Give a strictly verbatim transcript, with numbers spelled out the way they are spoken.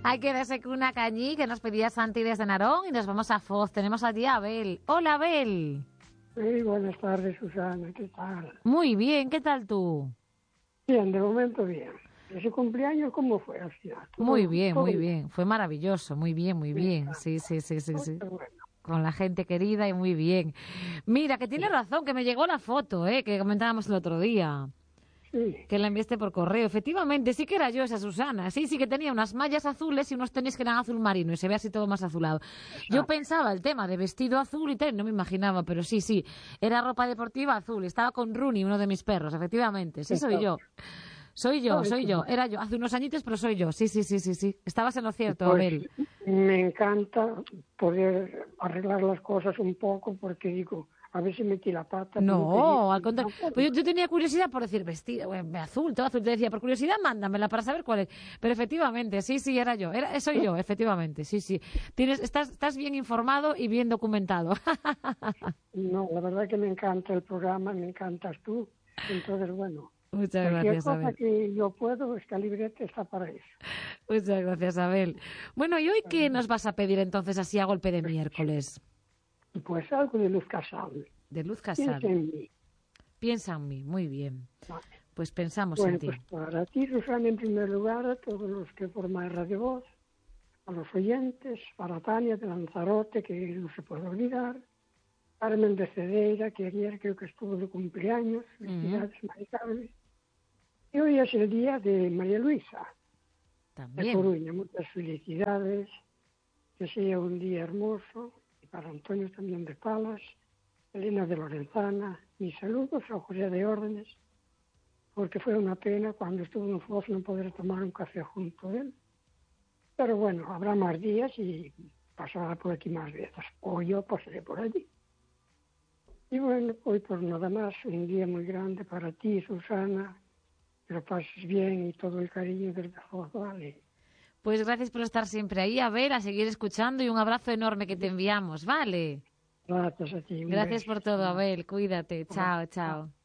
Hay que darse con una cañí que nos pedía Santi desde Narón y nos vamos a Foz. Tenemos allí a Abel. Hola, Abel. Sí, buenas tardes, Susana. ¿Qué tal? Muy bien, ¿qué tal tú? Bien, de momento bien. ¿Ese cumpleaños cómo fue al final? ¿Todo, Muy bien, todo muy bien. Fue maravilloso, muy bien, muy bien. Sí, sí, sí, sí, sí. Bueno. Con la gente querida y muy bien. Mira, que tiene razón, que me llegó la foto, ¿eh? Que comentábamos el otro día. Sí. Que la enviaste por correo. Efectivamente, sí que era yo esa Susana. Sí, sí que tenía unas mallas azules y unos tenis que eran azul marino y se ve así todo más azulado. Exacto. Yo pensaba el tema de vestido azul y tal, no me imaginaba, pero sí, sí. Era ropa deportiva azul. Estaba con Rooney, uno de mis perros, efectivamente. Sí, soy yo. Soy yo, soy yo. Era yo. Hace unos añitos, pero soy yo. Sí, sí, sí, sí, sí. Estabas en lo cierto, Pues Abel. me encanta poder arreglar las cosas un poco porque digo, a ver si metí la pata. No, al contrario. Pues yo, yo tenía curiosidad por decir vestido, eh, azul, todo azul. Te decía, por curiosidad, mándamela para saber cuál es. Pero efectivamente, sí, sí, era yo. Era, soy yo, efectivamente, sí, sí. Tienes, estás, estás bien informado y bien documentado. No, la verdad que me encanta el programa, me encantas tú. Entonces, bueno, Muchas cualquier gracias, cosa Abel. que yo puedo, esta libreta está para eso. Muchas gracias, Abel. Bueno, ¿y hoy qué nos vas a pedir entonces así a golpe de miércoles? Pues algo de Luz Casal. De Luz Piensa Casal. en mí. Piensa en mí, muy bien. Vale. Pues pensamos Bueno, en ti. pues para ti, Susana, en primer lugar, a todos los que forman Radio Voz, a los oyentes, para Tania de Lanzarote, que no se puede olvidar, Carmen de Cedeira, que ayer creo que estuvo de cumpleaños, felicidades, uh-huh. María Carmen. Y hoy es el día de María Luisa, También. de Coruña. Muchas felicidades, que sea un día hermoso, y para Antonio también de Palas, Elena de Lorenzana, mis saludos a José de Órdenes, porque fue una pena cuando estuvo en Foz no poder tomar un café junto a él. Pero bueno, habrá más días y pasará por aquí más veces, o yo pasaré por allí. Y bueno, hoy por nada más, un día muy grande para ti, Susana, que lo pases bien y todo el cariño desde Foz, ¿vale? Pues gracias por estar siempre ahí, a ver, a seguir escuchando y un abrazo enorme que te enviamos, ¿vale? Gracias a ti. Gracias por todo, Abel, cuídate, chao, chao.